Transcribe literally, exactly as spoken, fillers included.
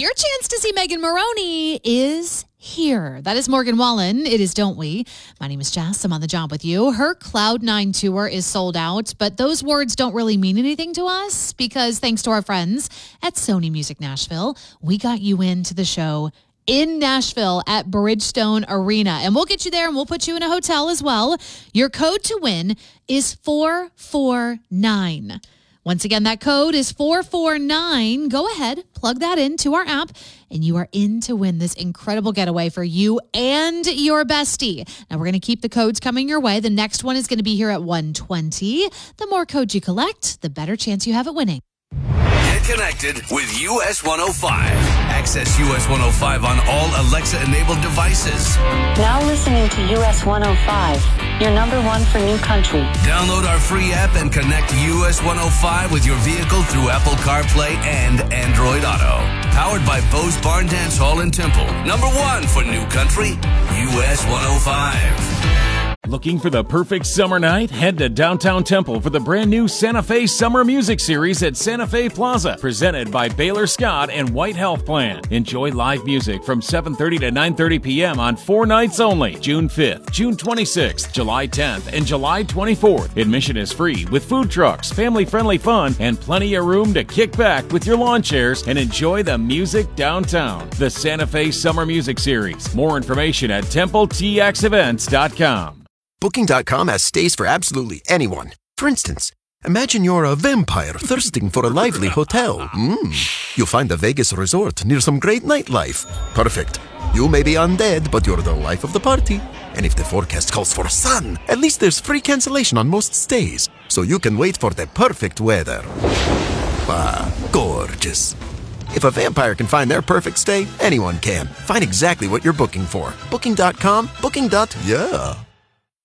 your chance to see Megan Moroney is here. That is Morgan Wallen. It is Don't We. My name is Jess. I'm on the job with you. Her Cloud nine tour is sold out, but those words don't really mean anything to us because thanks to our friends at Sony Music Nashville, we got you into the show in Nashville at Bridgestone Arena. And we'll get you there and we'll put you in a hotel as well. Your code to win is four four nine. Once again, that code is four four nine. Go ahead, plug that into our app, and you are in to win this incredible getaway for you and your bestie. Now, we're going to keep the codes coming your way. The next one is going to be here at one twenty. The more codes you collect, the better chance you have at winning. Get connected with U S one oh five. Access U S one oh five on all Alexa-enabled devices. Now listening to U S one oh five, your number one for new country. Download our free app and connect U S one oh five with your vehicle through Apple CarPlay and Android Auto. Powered by Bose Barn Dance Hall in Temple. Number one for new country, U S one oh five. Looking for the perfect summer night? Head to downtown Temple for the brand new Santa Fe Summer Music Series at Santa Fe Plaza, presented by Baylor Scott and White Health Plan. Enjoy live music from seven thirty to nine thirty p.m. on four nights only, June fifth, June twenty-sixth, July tenth, and July twenty-fourth. Admission is free with food trucks, family-friendly fun, and plenty of room to kick back with your lawn chairs and enjoy the music downtown. The Santa Fe Summer Music Series. More information at temple t x events dot com. Booking dot com has stays for absolutely anyone. For instance, imagine you're a vampire thirsting for a lively hotel. Mm. You'll find a Vegas resort near some great nightlife. Perfect. You may be undead, but you're the life of the party. And if the forecast calls for sun, at least there's free cancellation on most stays, so you can wait for the perfect weather. Ah, gorgeous. If a vampire can find their perfect stay, anyone can. Find exactly what you're booking for. Booking dot com, booking. Yeah.